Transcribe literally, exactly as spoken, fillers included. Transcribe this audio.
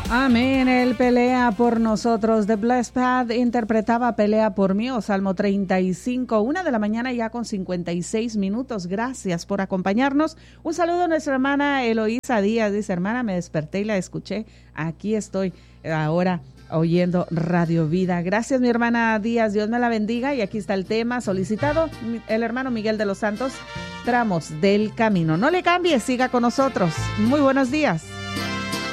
Amén. Él pelea por nosotros. The Blessed Path interpretaba Pelea por mí, o Salmo treinta y cinco, una de la mañana ya con cincuenta y seis minutos. Gracias por acompañarnos. Un saludo a nuestra hermana Eloísa Díaz. Dice, hermana, me desperté y la escuché. Aquí estoy ahora oyendo Radio Vida. Gracias, mi hermana Díaz. Dios me la bendiga. Y aquí está el tema solicitado, el hermano Miguel de los Santos, Tramos del Camino. No le cambie, siga con nosotros. Muy buenos días.